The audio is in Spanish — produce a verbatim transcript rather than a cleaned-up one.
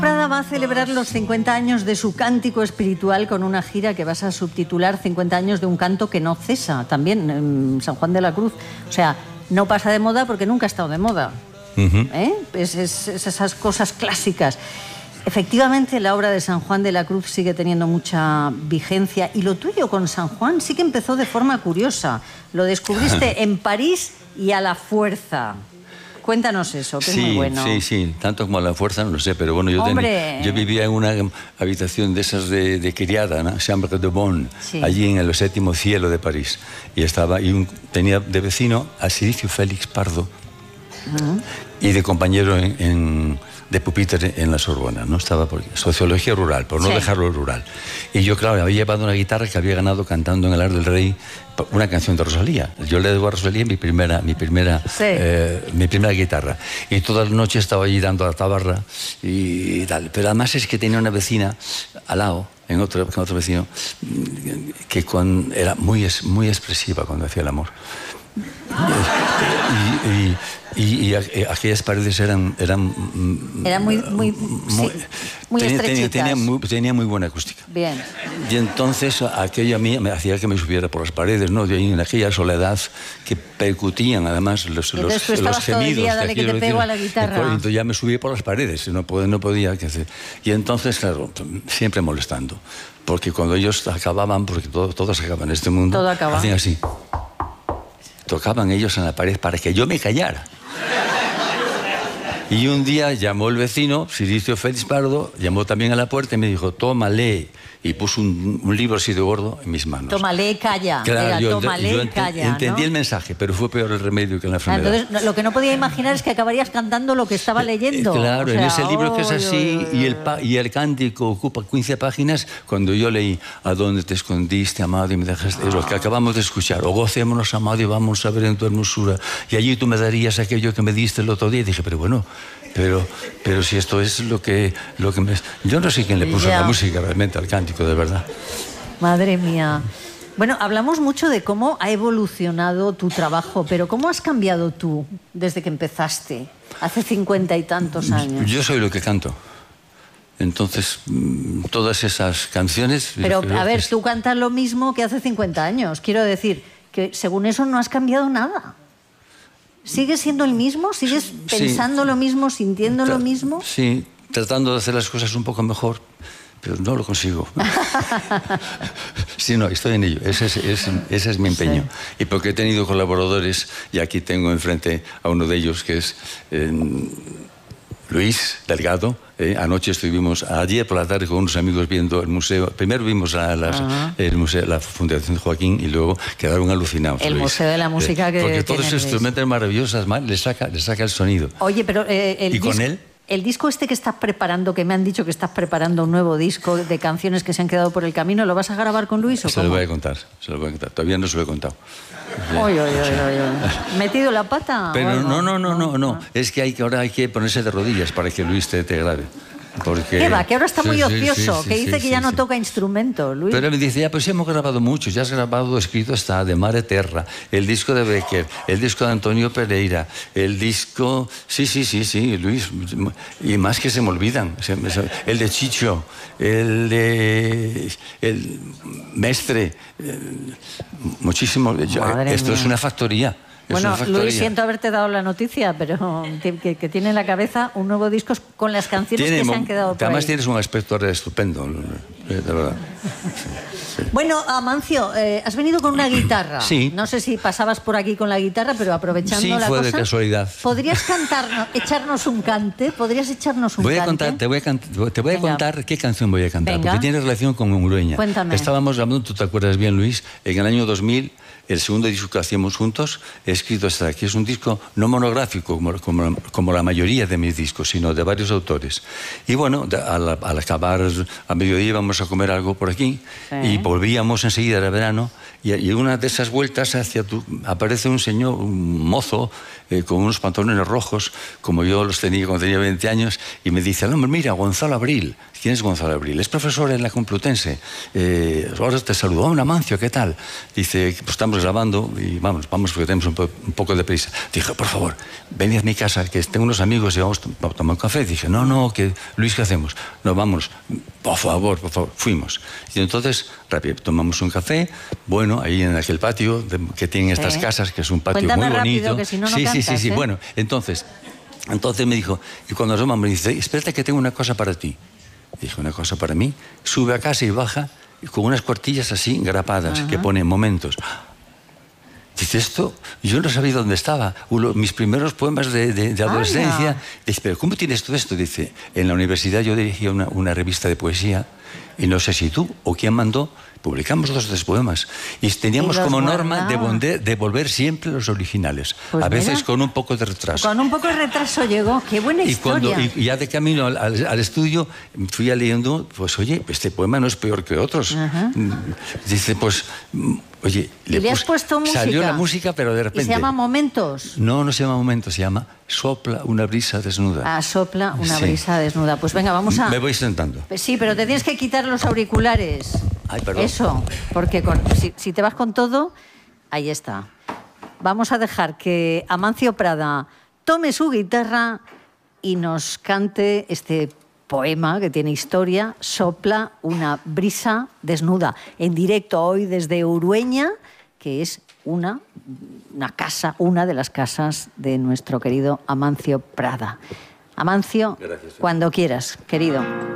Prada va a celebrar los cincuenta años de su cántico espiritual con una gira que vas a subtitular cincuenta años de un canto que no cesa, también en San Juan de la Cruz. O sea, no pasa de moda porque nunca ha estado de moda. Uh-huh. ¿Eh? Es, es, es esas cosas clásicas. Efectivamente, la obra de San Juan de la Cruz sigue teniendo mucha vigencia y lo tuyo con San Juan sí que empezó de forma curiosa. Lo descubriste en París y a la fuerza. Cuéntanos eso, que sí, es muy bueno. Sí, sí, tanto como a la fuerza, no lo sé, pero bueno, yo, ten, yo vivía en una habitación de esas de, de criada, ¿no? Chambre de Bonne, sí. Allí en el séptimo cielo de París. Y estaba, y un, tenía de vecino a Silicio Félix Pardo uh-huh. y de compañero en, en, de pupitre en la Sorbona, ¿no? Estaba por sociología rural, por no sí. dejarlo rural. Y yo, claro, había llevado una guitarra que había ganado cantando en el Ar del Rey una canción de Rosalía. Yo le debo a Rosalía mi primera, mi primera, sí. eh, mi primera guitarra. Y todas las noches estaba allí dando la tabarra y, y tal. Pero además es que tenía una vecina al lado, en otro, en otro vecino, que con, era muy, muy expresiva cuando hacía el amor. Y, y, y, y aquellas paredes eran eran, eran muy muy, muy, sí, muy tenía, estrechitas. Tenía muy, tenía muy buena acústica. Bien. Y entonces aquello a mí me hacía que me subiera por las paredes, ¿no? De ahí en aquella soledad que percutían además los, los, los gemidos. Todo el día, dale que te pego a la guitarra. Entonces ya me subí por las paredes, no podía, no podía qué hacer. Y entonces, claro, siempre molestando. Porque cuando ellos acababan, porque todo, todos acaban en este mundo, todo acaba. Hacían así. Tocaban ellos en la pared para que yo me callara. Y un día llamó el vecino, Silicio Félix Pardo, llamó también a la puerta y me dijo, tómale. Y puso un, un libro así de gordo en mis manos. Tómale, calla. Claro, Era, yo, tómale, yo ent calla, entendí ¿no? el mensaje, pero fue peor el remedio que la enfermedad. Entonces, lo que no podía imaginar es que acabarías cantando lo que estaba leyendo. Claro, o sea, en ese libro que es así, oh, oh, oh. y, el y el cántico ocupa quince páginas, cuando yo leí ¿a dónde te escondiste, amado, y me dejaste? Ah. Es lo que acabamos de escuchar. O gocémonos, amado, y vamos a ver en tu hermosura. Y allí tú me darías aquello que me diste el otro día. Y dije, pero bueno, pero, pero si esto es lo que, lo que me... Yo no sé quién le puso ya. La música realmente al cántico, de verdad. Madre mía. Bueno, hablamos mucho de cómo ha evolucionado tu trabajo, pero ¿cómo has cambiado tú desde que empezaste, hace cincuenta y tantos años? Yo soy lo que canto. Entonces, todas esas canciones... Pero, a ver, tú cantas lo mismo que hace cincuenta años. Quiero decir que, según eso, no has cambiado nada. ¿Sigues siendo el mismo? ¿Sigues pensando sí. lo mismo, sintiendo Tra lo mismo? Sí, tratando de hacer las cosas un poco mejor. Pero no lo consigo. Sí, no, estoy en ello. Ese es, ese, ese es mi empeño. Sí. Y porque he tenido colaboradores, y aquí tengo enfrente a uno de ellos, que es eh, Luis Delgado. Eh, anoche estuvimos, ayer por la tarde, con unos amigos viendo el museo. Primero vimos a las, uh-huh. el museo, la Fundación Joaquín, y luego quedaron alucinados. El Luis. Museo de la Música eh, que Porque todos esos instrumentos maravillosos, le saca, le saca el sonido. Oye, pero... Eh, el y con él... El disco este que estás preparando, que me han dicho que estás preparando un nuevo disco de canciones que se han quedado por el camino, ¿lo vas a grabar con Luis o se cómo? Lo voy a contar, se lo voy a contar. Todavía no se lo he contado. Oy, oy, oy, oy. ¿Metido la pata? Pero no, no, no, no, no. Es que, hay que ahora hay que ponerse de rodillas para que Luis te, te grabe. Porque... ¿Qué va? Que ahora está muy sí, ocioso, sí, sí, que dice sí, que ya sí, no sí. toca instrumento, Luis. Pero me dice, ya, pues sí hemos grabado mucho, ya has grabado, escrito está, de Mare Terra, el disco de Becker, el disco de Antonio Pereira, el disco... Sí, sí, sí, sí, Luis, y más que se me olvidan, el de Chicho, el de... el Mestre, muchísimo... Madre esto mía. Es una factoría. Bueno, Luis, siento haberte dado la noticia, pero que, que tiene en la cabeza un nuevo disco con las canciones tiene, que se han quedado por Además ahí. Tienes un aspecto estupendo, de verdad. Sí, sí. Bueno, Amancio, eh, has venido con una guitarra. Sí. No sé si pasabas por aquí con la guitarra, pero aprovechando sí, la fue cosa... de casualidad. ¿Podrías cantarnos, echarnos un cante? ¿Podrías echarnos un voy a cante? Contar, te voy a, cant te voy a contar qué canción voy a cantar, Venga. porque tiene relación con Ungrueña. Cuéntame. Estábamos hablando, tú te acuerdas bien, Luis, en el año dos mil... El segundo disco que hacíamos juntos, he escrito hasta aquí. Es un disco no monográfico, como, como, como la mayoría de mis discos, sino de varios autores. Y bueno, al, al acabar a mediodía íbamos a comer algo por aquí, sí. Y volvíamos enseguida, era verano, y, y una de esas vueltas hacia tu, aparece un señor, un mozo, eh, con unos pantalones rojos, como yo los tenía cuando tenía veinte años, y me dice, hombre, mira, Gonzalo Abril. ¿Quién es Gonzalo Abril? Es profesor en la Complutense. Eh, ahora te saludo. Oh, Amancio, ¿qué tal? Dice, pues estamos grabando y vamos, vamos porque tenemos un, po un poco de prisa. Dije, por favor, venid a mi casa, que tengo unos amigos y vamos a tomar un café. Dije, no, no, que Luis, ¿qué hacemos? No, vamos, por favor, por favor. Fuimos. Y entonces, rápido, tomamos un café, bueno, ahí en aquel patio de, que tienen estas sí. casas, que es un patio Cuéntame muy bonito. Rápido, que si no, no sí, cantas, sí, sí, sí. ¿eh? Bueno, entonces, entonces me dijo, y cuando nos vamos me dice, espérate que tengo una cosa para ti. Dije, una cosa para mí, sube a casa y baja con unas cuartillas así grapadas, uh-huh. que pone momentos. Dice, esto, yo no sabía dónde estaba. Uno, mis primeros poemas de, de, de adolescencia. Ah, dice, pero ¿cómo tienes todo esto? Dice, en la universidad yo dirigía una, una revista de poesía y no sé si tú o quién mandó, publicamos dos de los poemas. Y teníamos y como norma de devolver siempre los originales. Pues a veces mira, con un poco de retraso. Con un poco de retraso llegó. ¡Qué buena y historia! Cuando, y ya de camino al, al, al estudio fui a leyendo, pues oye, este poema no es peor que otros. Uh-huh. Dice, pues... Oye, le, le has puesto música. Salió la música, pero de repente... ¿Y se llama Momentos? No, no se llama Momentos, se llama Sopla una brisa desnuda. Ah, Sopla una sí. brisa desnuda. Pues venga, vamos a... Me voy sentando. Sí, pero te tienes que quitar los auriculares. Ay, perdón. Eso, porque con, si, si te vas con todo, ahí está. Vamos a dejar que Amancio Prada tome su guitarra y nos cante este poema que tiene historia, Sopla una brisa desnuda, en directo hoy desde Urueña, que es una, una casa, una de las casas de nuestro querido Amancio Prada. Amancio, gracias, cuando quieras, querido.